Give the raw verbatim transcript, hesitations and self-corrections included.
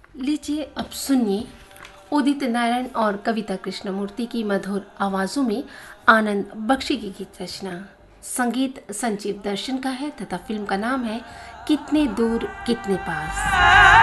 लीजिए अब सुनिए उदित नारायण और कविता कृष्णमूर्ति की मधुर आवाज़ों में आनंद बख्शी की गीत रचना। संगीत संजीव दर्शन का है तथा फिल्म का नाम है कितने दूर कितने पास।